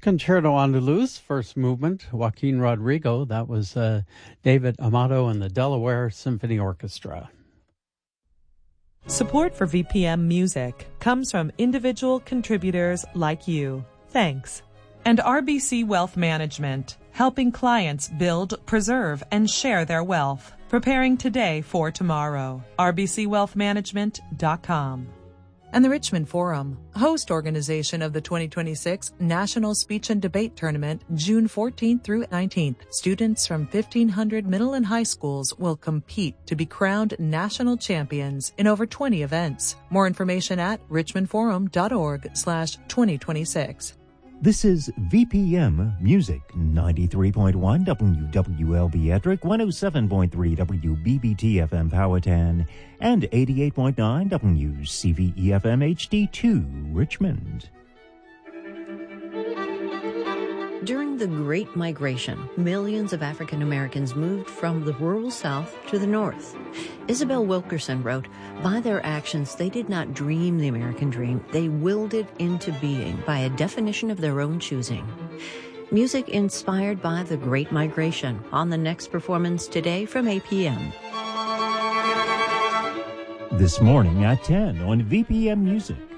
Concerto Andaluz, first movement, Joaquin Rodrigo. That was David Amato and the Delaware Symphony Orchestra. Support for VPM Music comes from individual contributors like you. Thanks. And RBC Wealth Management, helping clients build, preserve, and share their wealth. Preparing today for tomorrow. RBCWealthManagement.com. And the Richmond Forum, host organization of the 2026 National Speech and Debate Tournament, June 14th through 19th. Students from 1,500 middle and high schools will compete to be crowned national champions in over 20 events. More information at richmondforum.org/2026. This is VPM Music, 93.1 WWLB Ettrick, 107.3 WBBT FM Powhatan, and 88.9 WCVE FM HD2 Richmond. During the Great Migration, millions of African Americans moved from the rural South to the North. Isabel Wilkerson wrote, "By their actions, they did not dream the American dream. They willed it into being by a definition of their own choosing." Music inspired by the Great Migration on the next performance today from APM. This morning at 10 on VPM Music.